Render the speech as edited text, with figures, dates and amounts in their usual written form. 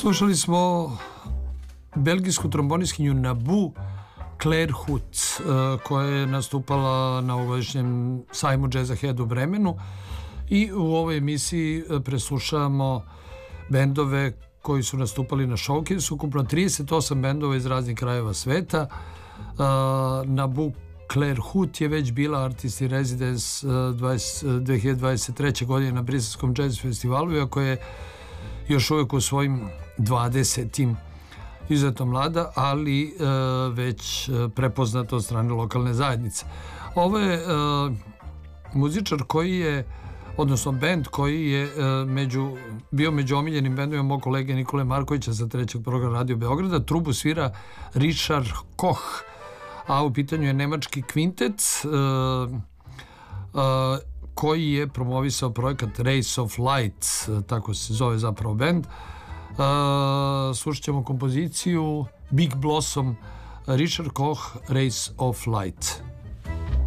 Slušali smo belgijsku tromboniskinju Naboo Claire Hout, koja je nastupala na ovogodišnjem sajmu Jazz Ahead u Bremenu, i u ovoj emisiji preslušavamo bendove koji su nastupali na Showcase, ukupno 38 bendova iz raznih krajeva sveta. Naboo Claire Hout je već bila artist in residence 2023. godine na Briselskom jazz festivalu, iako je još uvijek u svojim 20. izuzetno mlada, ali već prepoznata od strane lokalne zajednice. Ovo je muzičar koji je, odnosno bend koji je bio među omiljenim bendovima mog kolege Nikole Markovića sa trećeg programa Radio Beograda. Trubu svira Richard Koch, a u pitanju je nemački kvintet koji je promovisao projekat Rays of Light, tako se zove zapravo bend. Slušat ćemo kompoziciju Big Blossom, Richard Koch, Rays of Light.